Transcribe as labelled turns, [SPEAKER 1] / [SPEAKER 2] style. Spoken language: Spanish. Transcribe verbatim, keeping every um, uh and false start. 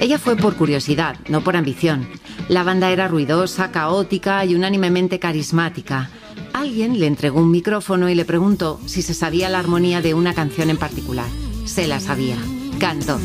[SPEAKER 1] Ella fue por curiosidad, no por ambición. La banda era ruidosa, caótica y unánimemente carismática. Alguien le entregó un micrófono y le preguntó si se sabía la armonía de una canción en particular. Se la sabía. Cantó.